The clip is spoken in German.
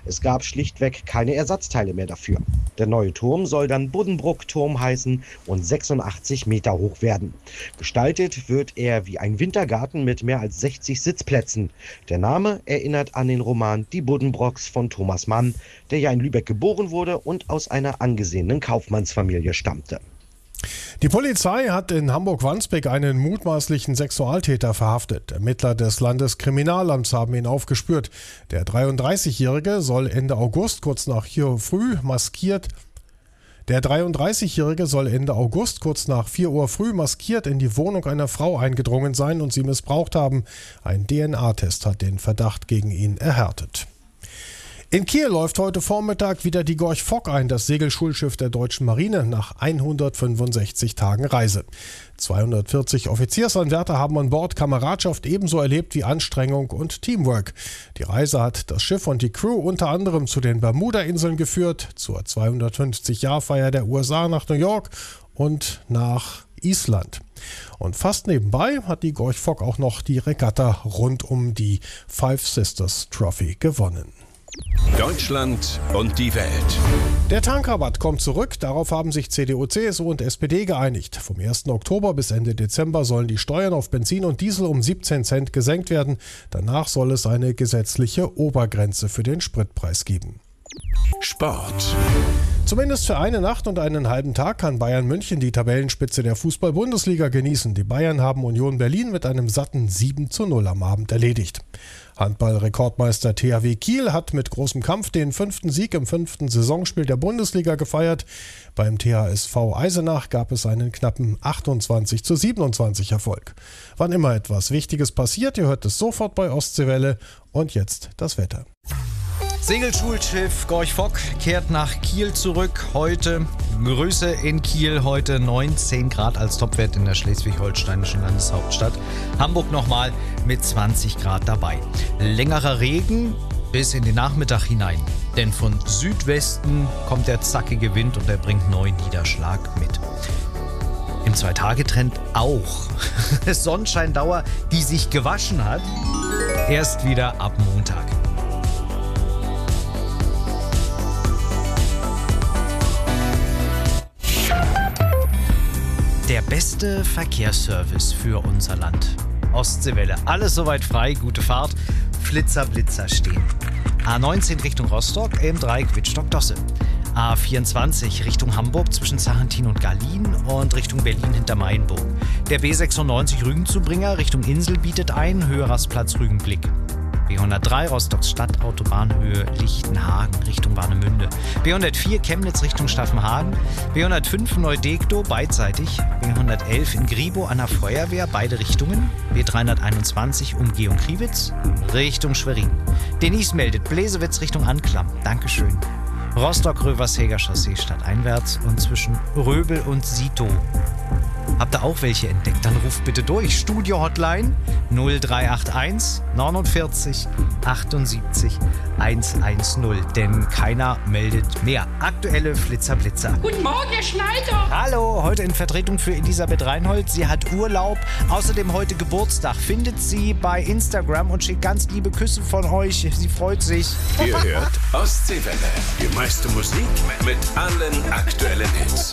Es gab schlichtweg keine Ersatzteile mehr dafür. Der neue Turm soll dann Buddenbrook-Turm heißen und 86 Meter hoch werden. Gestaltet wird er wie ein Wintergarten mit mehr als 60 Sitzplätzen. Der Name erinnert an den Roman Die Buddenbrooks von Thomas Mann, der ja in Lübeck geboren wurde und aus einer angesehenen Kaufmannsfamilie stammte. Die Polizei hat in Hamburg-Wandsbek einen mutmaßlichen Sexualtäter verhaftet. Ermittler des Landeskriminalamts haben ihn aufgespürt. Der 33-Jährige soll Ende August kurz nach 4 Uhr früh maskiert in die Wohnung einer Frau eingedrungen sein und sie missbraucht haben. Ein DNA-Test hat den Verdacht gegen ihn erhärtet. In Kiel läuft heute Vormittag wieder die Gorch Fock ein, das Segelschulschiff der deutschen Marine, nach 165 Tagen Reise. 240 Offiziersanwärter haben an Bord Kameradschaft ebenso erlebt wie Anstrengung und Teamwork. Die Reise hat das Schiff und die Crew unter anderem zu den Bermuda-Inseln geführt, zur 250-Jahr-Feier der USA nach New York und nach Island. Und fast nebenbei hat die Gorch Fock auch noch die Regatta rund um die Five Sisters Trophy gewonnen. Deutschland und die Welt. Der Tankrabatt kommt zurück. Darauf haben sich CDU, CSU und SPD geeinigt. Vom 1. Oktober bis Ende Dezember sollen die Steuern auf Benzin und Diesel um 17 Cent gesenkt werden. Danach soll es eine gesetzliche Obergrenze für den Spritpreis geben. Sport. Zumindest für eine Nacht und einen halben Tag kann Bayern München die Tabellenspitze der Fußball-Bundesliga genießen. Die Bayern haben Union Berlin mit einem satten 7:0 am Abend erledigt. Handball-Rekordmeister THW Kiel hat mit großem Kampf den 5. Sieg im 5. Saisonspiel der Bundesliga gefeiert. Beim THSV Eisenach gab es einen knappen 28:27 Erfolg. Wann immer etwas Wichtiges passiert, ihr hört es sofort bei Ostseewelle. Und jetzt das Wetter. Segelschulschiff Gorch Fock kehrt nach Kiel zurück. Heute Grüße in Kiel, heute 19 Grad als Topwert in der schleswig-holsteinischen Landeshauptstadt. Hamburg nochmal mit 20 Grad dabei. Längerer Regen bis in den Nachmittag hinein. Denn von Südwesten kommt der zackige Wind und er bringt neuen Niederschlag mit. Im 2-Tage-Trend auch. Sonnenscheindauer, die sich gewaschen hat, erst wieder ab Montag. Der beste Verkehrsservice für unser Land. Ostseewelle, alles soweit frei, gute Fahrt, Flitzer, Blitzer stehen. A19 Richtung Rostock, M3 Wittstock-Dosse. A24 Richtung Hamburg zwischen Sarrentin und Gallien und Richtung Berlin hinter Mainburg. Der B96 Rügenzubringer Richtung Insel bietet ein, Höherrastplatz Rügenblick. B103 Rostocks Stadtautobahnhöhe Lichtenhagen Richtung Warnemünde. B104 Chemnitz Richtung Staffenhagen. B105 Neudekdo beidseitig. B111 in Gribo an der Feuerwehr, beide Richtungen. B321 Umgehung Kriwitz Richtung Schwerin. Denise meldet Bläsewitz Richtung Anklam. Dankeschön. Rostock-Röversheger Chaussee stadteinwärts und zwischen Röbel und Sito. Habt ihr auch welche entdeckt? Dann ruft bitte durch. Studio-Hotline 0381 49 78 110. Denn keiner meldet mehr. Aktuelle Flitzer-Blitzer. Guten Morgen, Herr Schneider. Hallo, heute in Vertretung für Elisabeth Reinhold. Sie hat Urlaub. Außerdem heute Geburtstag. Findet sie bei Instagram und schickt ganz liebe Küsse von euch. Sie freut sich. Ihr hört Ostseewelle. Die meiste Musik mit allen aktuellen Hits.